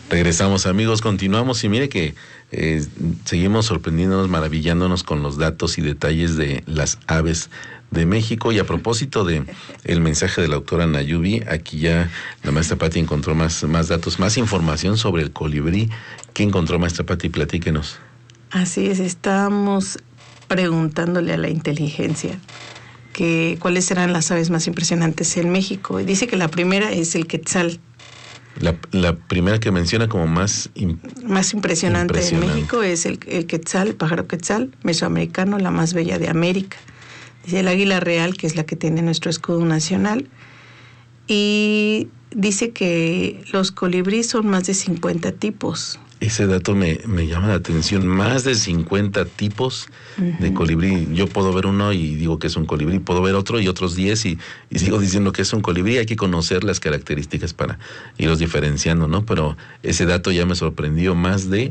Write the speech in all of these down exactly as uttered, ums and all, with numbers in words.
Regresamos, amigos, continuamos y mire que eh, seguimos sorprendiéndonos, maravillándonos con los datos y detalles de las aves de México. Y a propósito de el mensaje de la autora Nayubi, aquí ya la maestra Pati encontró más, más datos, más información sobre el colibrí. ¿Qué encontró, maestra Pati? Platíquenos. Así es, estábamos preguntándole a la inteligencia que cuáles eran las aves más impresionantes en México. Y dice que la primera es el quetzal. La, la primera que menciona como más im- más impresionante, impresionante en México es el, el quetzal, el pájaro quetzal, mesoamericano, la más bella de América. Dice el águila real, que es la que tiene nuestro escudo nacional. Y dice que los colibríes son más de cincuenta tipos. Ese dato me, me llama la atención. Más de cincuenta tipos uh-huh. de colibrí. Yo puedo ver uno y digo que es un colibrí, puedo ver otro y otros diez y, y sigo diciendo que es un colibrí. Hay que conocer las características para irlos diferenciando, ¿no? Pero ese dato ya me sorprendió. Más de...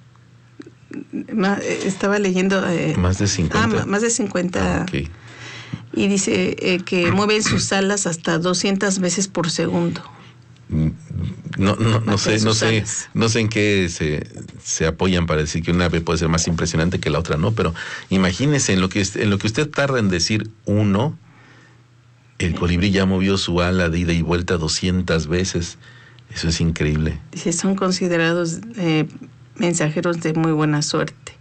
Estaba leyendo... Eh, más de cincuenta. Ah, más de cincuenta. Ah, okay. Y dice eh, que mueven sus alas hasta doscientas veces por segundo. No, no, no sé, no sé, no sé en qué se, se apoyan para decir que una ave puede ser más impresionante que la otra, no, pero imagínese en lo que en lo que usted tarda en decir uno, el colibrí ya movió su ala de ida y vuelta doscientas veces. Eso es increíble. Dice, son considerados eh, mensajeros de muy buena suerte.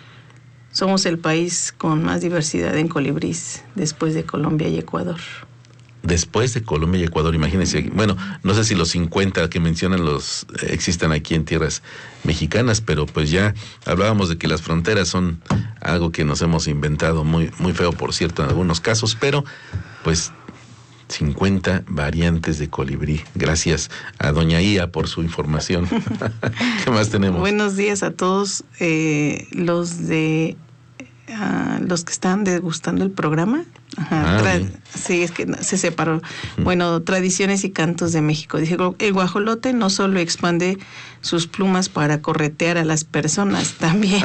Somos el país con más diversidad en colibríes después de Colombia y Ecuador. Después de Colombia y Ecuador, imagínense, bueno, no sé si los cincuenta que mencionan los eh, existan aquí en tierras mexicanas, pero pues ya hablábamos de que las fronteras son algo que nos hemos inventado, muy, muy feo por cierto en algunos casos, pero pues cincuenta variantes de colibrí. Gracias a doña Ia por su información. ¿Qué más tenemos? Buenos días a todos eh, los de uh, los que están degustando el programa. Ajá, ah, tra- sí, es que no, se separó. Uh-huh. Bueno, tradiciones y cantos de México. Dice, el guajolote no solo expande sus plumas para corretear a las personas, también.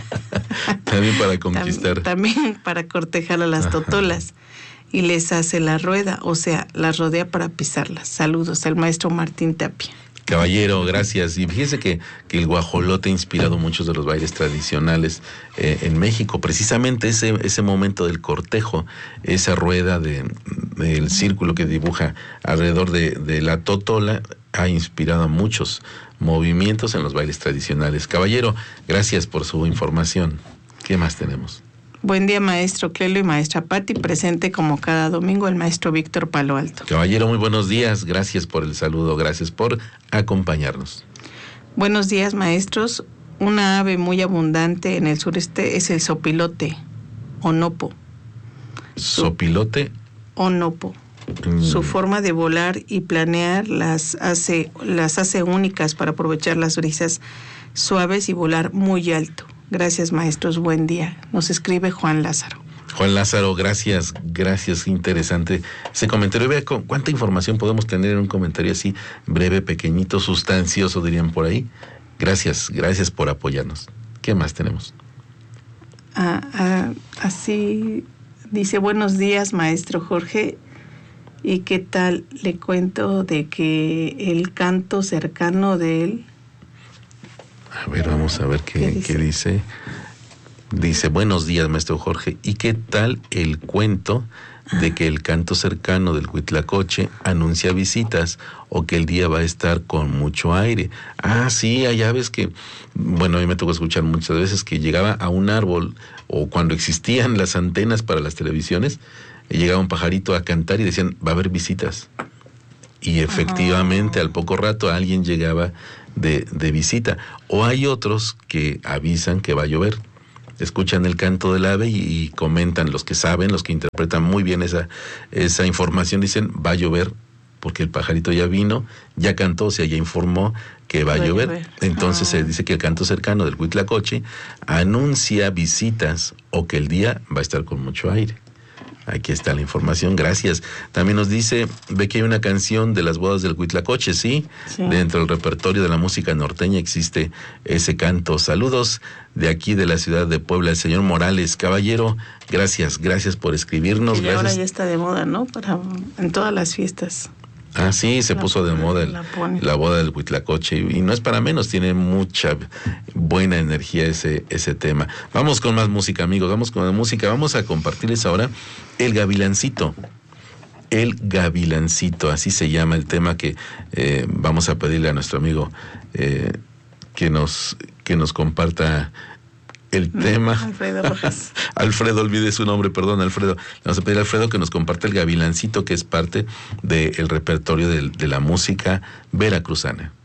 también para conquistar. Tam- también para cortejar a las totolas. Y les hace la rueda, o sea, las rodea para pisarlas. Saludos al maestro Martín Tapia. Caballero, gracias. Y fíjese que, que el guajolote ha inspirado muchos de los bailes tradicionales eh, en México. Precisamente ese, ese momento del cortejo, esa rueda de, del círculo que dibuja alrededor de, de la totola, ha inspirado a muchos movimientos en los bailes tradicionales. Caballero, gracias por su información. ¿Qué más tenemos? Buen día, maestro Clelo y maestra Pati, presente como cada domingo el maestro Víctor Palo Alto. Caballero, muy buenos días, gracias por el saludo, gracias por acompañarnos. Buenos días, maestros. Una ave muy abundante en el sureste es el sopilote, onopo. ¿Sopilote? Onopo. Mm. Su forma de volar y planear las hace, las hace únicas para aprovechar las brisas suaves y volar muy alto. Gracias, maestros, buen día. Nos escribe Juan Lázaro. Juan Lázaro, gracias, gracias, interesante ese comentario. Vea cuánta información podemos tener en un comentario así, breve, pequeñito, sustancioso, dirían por ahí. Gracias, gracias por apoyarnos. ¿Qué más tenemos? Ah, ah, así dice, buenos días, maestro Jorge. ¿Y qué tal? Le cuento de que el canto cercano de él... A ver, vamos a ver qué, ¿Qué dice? ¿Qué dice? Dice, buenos días, maestro Jorge. ¿Y qué tal el cuento de que el canto cercano del Huitlacoche anuncia visitas o que el día va a estar con mucho aire? Ah, sí, hay aves que, bueno, a mí me tocó escuchar muchas veces que llegaba a un árbol o cuando existían las antenas para las televisiones, llegaba un pajarito a cantar y decían, va a haber visitas. Y efectivamente, Ajá. al poco rato alguien llegaba de, de visita. O hay otros que avisan que va a llover. Escuchan el canto del ave y, y comentan, los que saben, los que interpretan muy bien esa, esa información, dicen, va a llover, porque el pajarito ya vino, ya cantó, o sea, ya informó que va, va a llover. llover. Entonces ah. se dice que el canto cercano del Huitlacoche anuncia visitas o que el día va a estar con mucho aire. Aquí está la información, gracias. También nos dice, ve que hay una canción de las bodas del Huitlacoche, ¿sí? sí. Dentro del repertorio de la música norteña existe ese canto. Saludos de aquí de la ciudad de Puebla, el señor Morales. Caballero, gracias, gracias por escribirnos. Y gracias. ahora ya está de moda, ¿no? Para en todas las fiestas. Ah, sí, se la puso de moda el, la, la boda del Huitlacoche y, y no es para menos, tiene mucha buena energía ese, ese tema. Vamos con más música, amigos, vamos con más música, vamos a compartirles ahora El Gavilancito. El Gavilancito, así se llama el tema que eh, vamos a pedirle a nuestro amigo eh, que nos, que nos comparta el tema. Alfredo Rojas. Alfredo, olvide su nombre, perdón, Alfredo. Le vamos a pedir a Alfredo que nos comparte El Gavilancito, que es parte del repertorio de, de la música veracruzana.